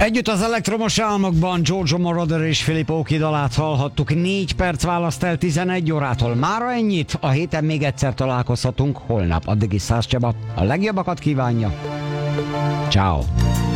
Együtt az elektromos álmokban Giorgio Moroder és Filippo Oki dalát hallhattuk. 4 perc választ el 11 órától. Mára ennyit, a héten még egyszer találkozhatunk holnap. Addig is Szász Csaba a legjobbakat kívánja. Ciao.